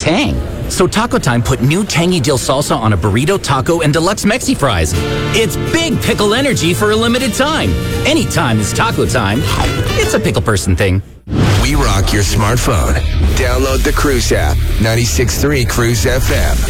tang. So Taco Time put new tangy dill salsa on a burrito, taco, and deluxe Mexi fries. It's big pickle energy for a limited time. Anytime is taco time. It's a pickle person thing. We rock your smartphone. Download the Cruise app, 96.3 Cruise FM.